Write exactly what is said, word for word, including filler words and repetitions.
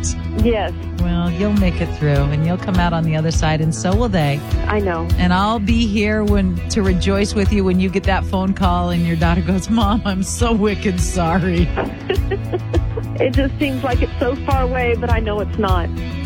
Yes. Well, you'll make it through, and you'll come out on the other side, and so will they. I know. And I'll be here when to rejoice with you when you get that phone call and your daughter goes, Mom, I'm so wicked sorry. It just seems like it's so far away, but I know it's not.